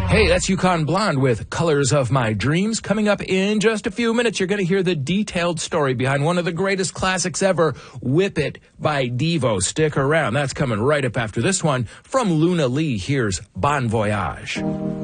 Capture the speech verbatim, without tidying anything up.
Hey, that's Yukon Blonde with Colors of My Dreams. Coming up in just a few minutes, you're going to hear the detailed story behind one of the greatest classics ever, Whip It by Devo. Stick around. That's coming right up after this one. From Luna Lee, here's Bon Voyage.